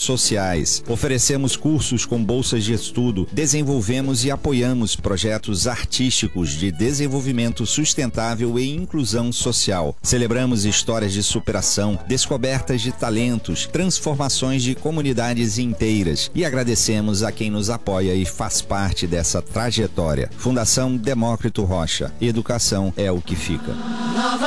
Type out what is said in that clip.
sociais. Oferecemos cursos com bolsas de estudo, desenvolvemos e apoiamos projetos artísticos de desenvolvimento sustentável e inclusão social. Celebramos histórias de superação, descobertas de talentos, transformações de comunidades inteiras e agradecemos a quem nos apoia e faz parte dessa trajetória. Fundação Demócrito Rocha. Educação é o que fica.